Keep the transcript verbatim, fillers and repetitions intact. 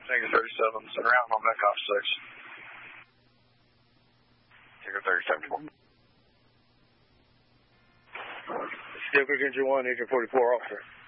Tango thirty-seven, center out on Metcalf six. Tango thirty-seven. Still Creek Engine one, Agent forty-four, officer.